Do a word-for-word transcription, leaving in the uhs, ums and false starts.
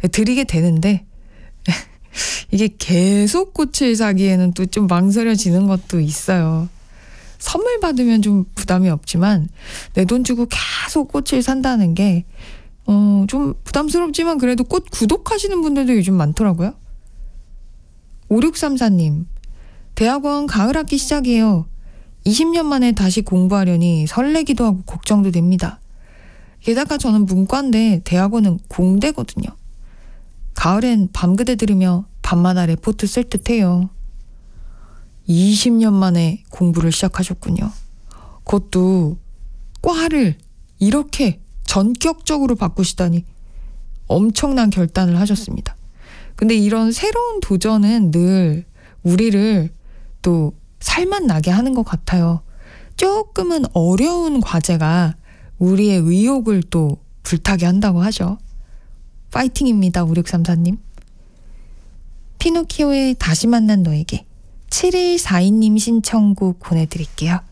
드리게 되는데 이게 계속 꽃을 사기에는 또 좀 망설여지는 것도 있어요. 선물 받으면 좀 부담이 없지만 내 돈 주고 계속 꽃을 산다는 게 어, 좀 부담스럽지만 그래도 꽃 구독하시는 분들도 요즘 많더라고요. 오육삼사 님, 대학원 가을 학기 시작이에요. 이십 년 만에 다시 공부하려니 설레기도 하고 걱정도 됩니다. 게다가 저는 문과인데 대학원은 공대거든요. 가을엔 밤그대 들으며 밤마다 레포트 쓸 듯해요. 이십 년 만에 공부를 시작하셨군요. 그것도 과를 이렇게 전격적으로 바꾸시다니 엄청난 결단을 하셨습니다. 근데 이런 새로운 도전은 늘 우리를 또 살맛 나게 하는 것 같아요. 조금은 어려운 과제가 우리의 의욕을 또 불타게 한다고 하죠. 파이팅입니다. 오육삼사 님. 피노키오의 다시 만난 너에게 칠일사이 님 신청곡 보내드릴게요.